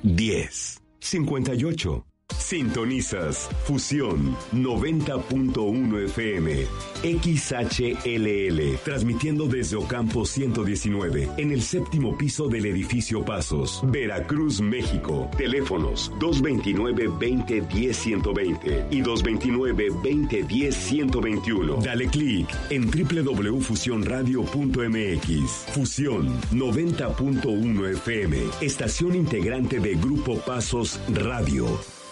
1058. Sintonizas Fusión 90.1 FM XHLL, transmitiendo desde Ocampo 119, en el séptimo piso del edificio Pasos, Veracruz, México. Teléfonos 229-2010-120 y 229-2010-121. Dale clic en www.fusionradio.mx. Fusión 90.1 FM, estación integrante de Grupo Pasos Radio.